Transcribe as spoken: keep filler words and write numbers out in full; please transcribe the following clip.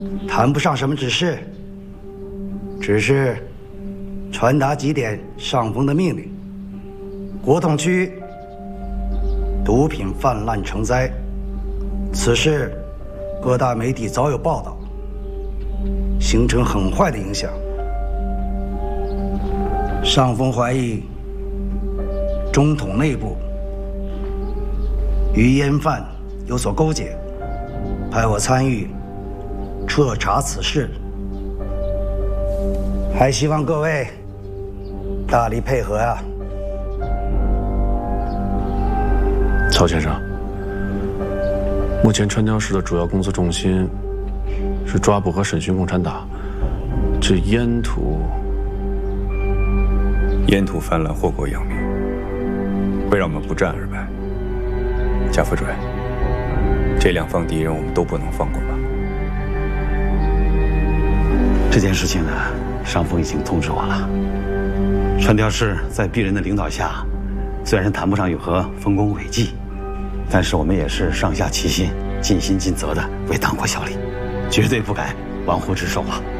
谈不上什么指示，只是传达几点上峰的命令。国统区毒品泛滥成灾，此事各大媒体早有报道，形成很坏的影响。上峰怀疑中统内部与烟贩有所勾结，派我参与彻查此事，还希望各位大力配合啊！ 曹先生，目前川江市的主要工作重心是抓捕和审讯共产党，这烟土。 烟土泛滥，祸国殃民，会让我们不战而败。贾副主任，这两方敌人我们都不能放过吧？ 这件事情呢，上峰已经通知我了。川调市在鄙人的领导下，虽然谈不上有何丰功伟绩，但是我们也是上下齐心、尽心尽责的为党国效力，绝对不敢玩忽职守啊！